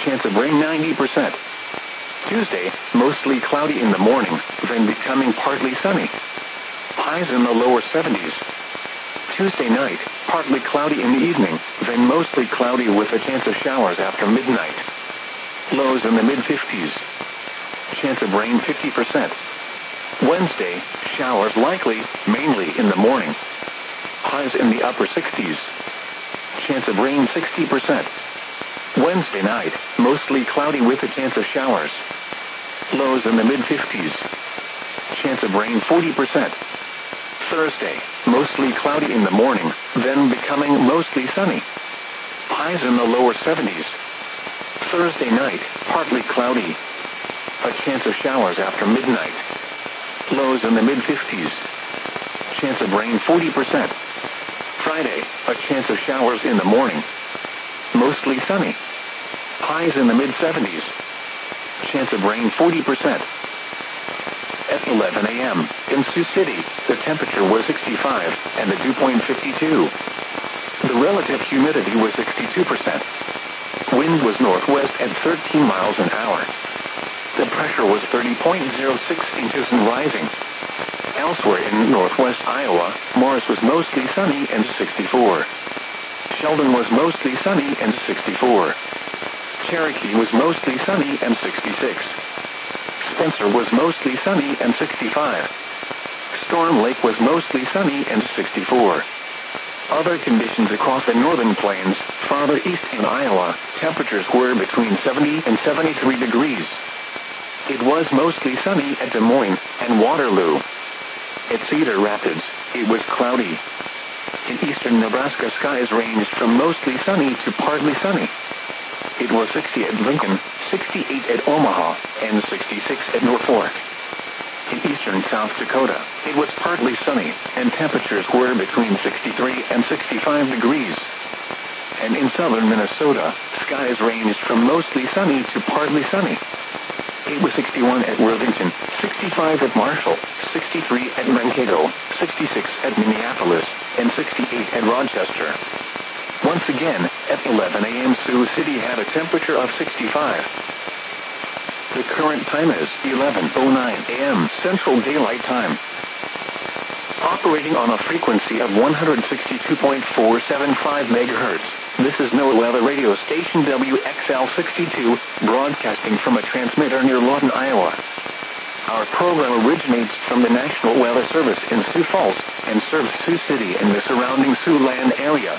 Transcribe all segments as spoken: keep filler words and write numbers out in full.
chance of rain ninety percent. Tuesday, mostly cloudy in the morning, then becoming partly sunny. Highs in the lower seventies. Tuesday night, partly cloudy in the evening, then mostly cloudy with a chance of showers after midnight. Lows in the mid-fifties. Chance of rain fifty percent. Wednesday, showers likely, mainly in the morning. Highs in the upper sixties. Chance of rain sixty percent. Wednesday night, mostly cloudy with a chance of showers. Lows in the mid-fifties. Chance of rain forty percent. Thursday, mostly cloudy in the morning, then becoming mostly sunny. Highs in the lower seventies. Thursday night, partly cloudy. A chance of showers after midnight. Lows in the mid-fifties. Chance of rain forty percent. Friday, a chance of showers in the morning. Mostly sunny. Highs in the mid-seventies. Chance of rain forty percent. At eleven a.m., in Sioux City, the temperature was sixty-five, and the dew point fifty-two. The relative humidity was sixty-two percent. Wind was northwest at thirteen miles an hour. The pressure was thirty point zero six inches and rising. Elsewhere in northwest Iowa, Morris was mostly sunny and sixty-four. Sheldon was mostly sunny and sixty-four. Cherokee was mostly sunny and sixty-six. Spencer was mostly sunny and sixty-five. Storm Lake was mostly sunny and sixty-four. Other conditions across the northern plains, farther east in Iowa, temperatures were between seventy and seventy-three degrees. It was mostly sunny at Des Moines and Waterloo. At Cedar Rapids, it was cloudy. In eastern Nebraska, skies ranged from mostly sunny to partly sunny. It was sixty at Lincoln, sixty-eight at Omaha, and sixty-six at Norfolk. In eastern South Dakota, it was partly sunny, and temperatures were between sixty-three and sixty-five degrees. And in southern Minnesota, skies ranged from mostly sunny to partly sunny. It was sixty-one at Worthington, sixty-five at Marshall, sixty-three at Mankato, sixty-six at Minneapolis, and sixty-eight at Rochester. Once again, at eleven a.m. Sioux City had a temperature of sixty-five. The current time is eleven oh nine a.m. Central Daylight Time. Operating on a frequency of one hundred sixty-two point four seven five megahertz, this is NOAA Weather Radio Station W X L sixty-two, broadcasting from a transmitter near Lawton, Iowa. Our program originates from the National Weather Service in Sioux Falls and serves Sioux City and the surrounding Siouxland area.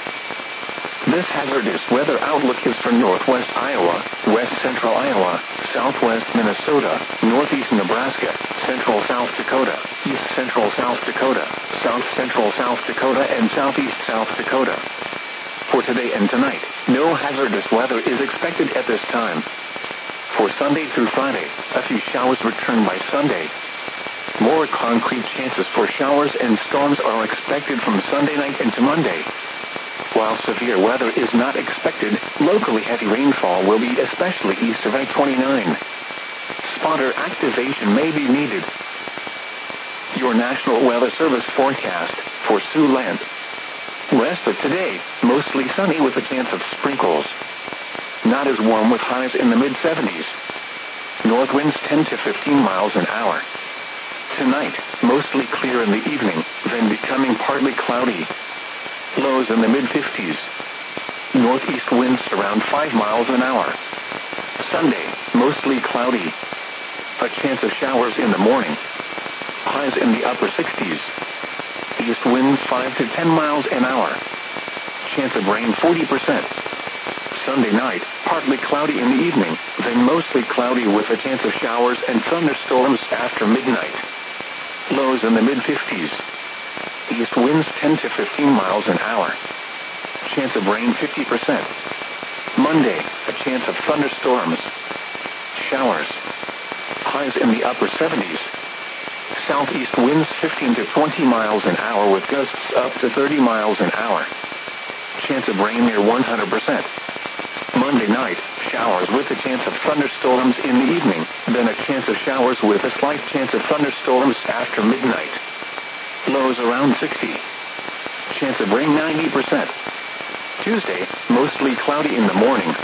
This hazardous weather outlook is for northwest Iowa, west central Iowa, southwest Minnesota, northeast Nebraska, central South Dakota, east central South Dakota, south central South Dakota, and southeast South Dakota. For today and tonight, no hazardous weather is expected at this time. For Sunday through Friday, a few showers return by Sunday. More concrete chances for showers and storms are expected from Sunday night into Monday. While severe weather is not expected, locally heavy rainfall will be especially east of I twenty-nine. Spotter activation may be needed. Your National Weather Service forecast for Siouxland. Rest of today, mostly sunny with a chance of sprinkles. Not as warm with highs in the mid-seventies. North winds ten to fifteen miles an hour. Tonight, mostly clear in the evening, then becoming partly cloudy. Lows in the mid-fifties. Northeast winds around five miles an hour. Sunday, mostly cloudy. A chance of showers in the morning. Highs in the upper sixties. East winds five to ten miles an hour. Chance of rain forty percent. Sunday night, partly cloudy in the evening, then mostly cloudy with a chance of showers and thunderstorms after midnight. Lows in the mid-fifties. East winds ten to fifteen miles an hour. Chance of rain fifty percent. Monday, a chance of thunderstorms. Showers. Highs in the upper seventies. Southeast winds fifteen to twenty miles an hour with gusts up to thirty miles an hour. Chance of rain near one hundred percent. Monday night, showers with a chance of thunderstorms in the evening, then a chance of showers with a slight chance of thunderstorms after midnight. Lows around sixty. Chance of rain ninety percent. Tuesday, mostly cloudy in the morning,